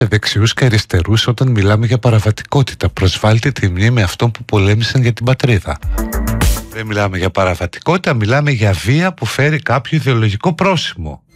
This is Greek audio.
δεξιούς και αριστερούς όταν μιλάμε για παραβατικότητα. Προσβάλλεται τη μνήμη αυτών που πολέμησαν για την πατρίδα. Δεν μιλάμε για παραβατικότητα, μιλάμε για βία που φέρει κάποιο ιδεολογικό πρόσημο.